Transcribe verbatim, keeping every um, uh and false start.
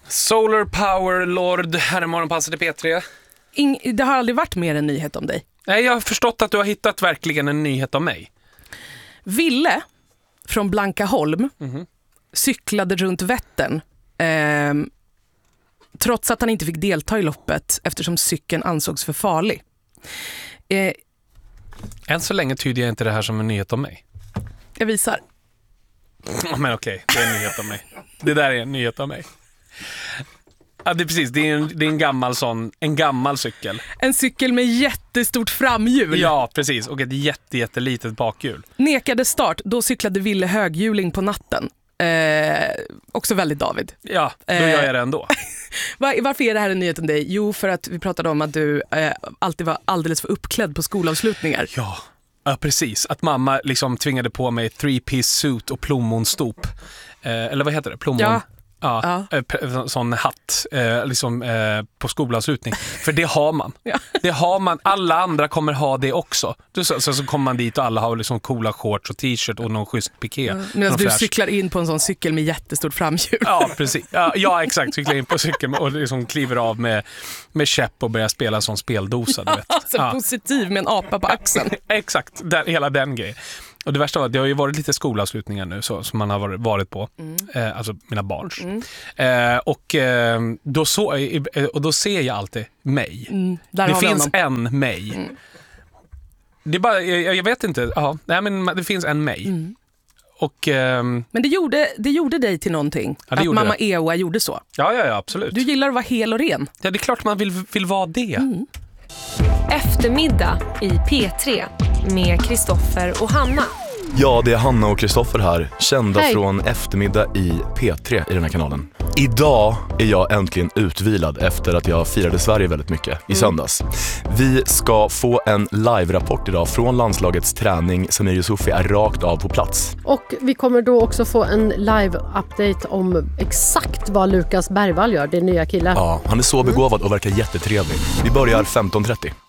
Solar Power Lord, här är morgonpasset i P tre. Ing- det har aldrig varit mer en nyhet om dig. Nej, jag har förstått att du har hittat verkligen en nyhet om mig. Ville från Blankaholm Mm-hmm. cyklade runt Vättern eh, trots att han inte fick delta i loppet eftersom cykeln ansågs för farlig. Eh, Än så länge tyder jag inte det här som en nyhet om mig. jag visar. Men okej, det är en nyhet om mig. Det där är en nyhet om mig. Ja, det är precis. Det är en, det är en gammal sån, en gammal cykel. En cykel med jättestort framhjul. Ja, precis. Och ett jätte, jättelitet bakhjul. Nekade start, då cyklade Ville höghjuling på natten. Eh, också väldigt David. Ja, då gör jag det ändå. Var, varför är det här en nyhet om dig? Jo, för att vi pratade om att du eh, alltid var alldeles för uppklädd på skolavslutningar. Ja, ja precis. Att mamma liksom tvingade på mig three-piece suit och plommonstop. Eh, eller vad heter det? Plommon... Ja. Ja, Ja. eh, sån hatt eh, liksom, eh, på skolavslutning. För det har man. Ja. Det har man. Alla andra kommer ha det också. Så, så, så kommer man dit och alla har liksom coola shorts och t-shirt och någon schysst piké. Ja, medan någon du flash. cyklar in på en sån cykel med jättestort framhjul. Ja, precis. Ja, ja exakt. Cyklar in på cykeln och liksom kliver av med, med käpp och börjar spela som speldosa. Du vet. Alltså Ja. Positiv med en apa på axeln. Exakt, den, hela den grejen. Och det värsta var att det har ju varit lite skolavslutningar nu så, som man har varit, varit på. Mm. Eh, alltså mina barns. Mm. Eh, och, eh, då så, eh, och då ser jag alltid mig. Mm, där det har vi finns honom. en mig. Mm. Det är bara, jag, jag vet inte. Ja, nej, men det finns en mig. Mm. Och, ehm, Men det gjorde, det gjorde dig till någonting. Ja, det att gjorde mamma det. Ewa gjorde så. ja, ja, ja, absolut. Du gillar att vara hel och ren. Ja, det är klart man vill, vill vara det. Mm. Eftermiddag i P tre med Kristoffer och Hanna. Ja, det är Hanna och Kristoffer här, kända Hej. från Eftermiddag i P tre i den här kanalen. Idag är jag äntligen utvilad efter att jag firade Sverige väldigt mycket i söndags. Vi ska få en live-rapport idag från landslagets träning. Samir Yusufi är rakt av på plats. Och vi kommer då också få en live-update om exakt vad Lukas Bergvall gör, det nya killen. Ja, han är så begåvad och verkar jättetrevlig. Vi börjar femton trettio.